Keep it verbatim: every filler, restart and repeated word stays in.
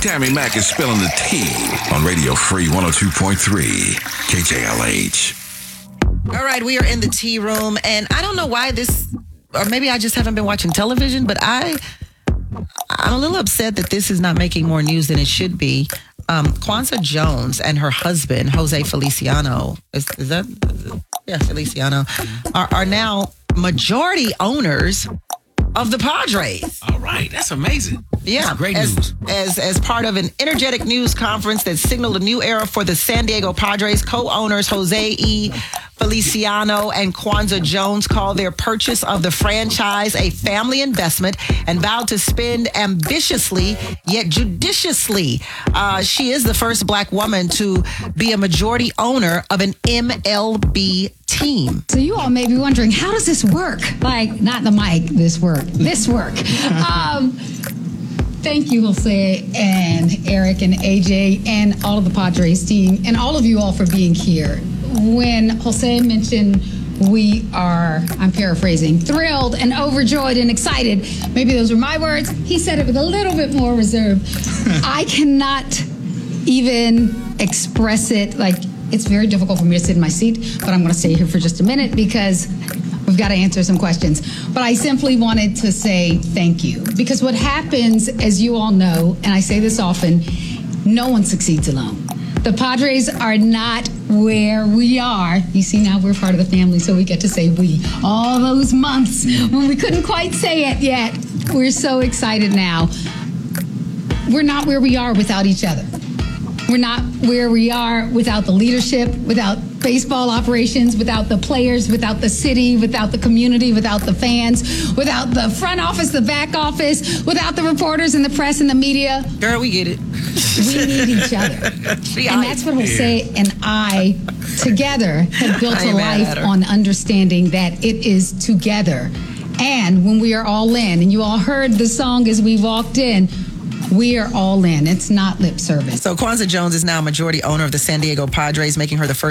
Tammy Mack is spilling the tea on Radio Free one oh two point three K J L H. All right, we are in the tea room, and I don't know why this, or maybe I just haven't been watching television, but I, I'm a little upset that this is not making more news than it should be. Um, Kwanzaa Jones and her husband, Jose Feliciano, is, is that, is it? Yeah, Feliciano, are, are now majority owners of the Padres. All right, that's amazing. Yeah, that's great as, news. As as part of an energetic news conference that signaled a new era for the San Diego Padres, co-owners Jose E. Feliciano and Kwanzaa Jones called their purchase of the franchise a family investment and vowed to spend ambitiously yet judiciously. Uh, she is the first black woman to be a majority owner of an M L B team. So you all may be wondering, how does this work? Like, not the mic, this work, this work. um, thank you, Jose and Eric and A J and all of the Padres team and all of you all for being here. When Jose mentioned we are, I'm paraphrasing, thrilled and overjoyed and excited, maybe those were my words, he said it with a little bit more reserve. I cannot even express it. Like, it's very difficult for me to sit in my seat, but I'm going to stay here for just a minute because we've got to answer some questions. But I simply wanted to say thank you, because what happens, as you all know, and I say this often, no one succeeds alone. The Padres are not where we are. You see, now we're part of the family, so we get to say we. All those months when we couldn't quite say it yet, we're so excited now. We're not where we are without each other. We're not where we are without the leadership, without baseball operations, without the players, without the city, without the community, without the fans, without the front office, the back office, without the reporters and the press and the media. Girl, we get it. We need each other. And that's what Jose and I together have built a life on understanding that it is together. And when we are all in, and you all heard the song as we walked in, we are all in. It's not lip service. So Kwanzaa Jones is now a majority owner of the San Diego Padres, making her the first